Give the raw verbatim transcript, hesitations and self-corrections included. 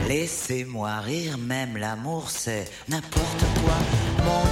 Laissez-moi rire, même l'amour c'est n'importe quoi. Mon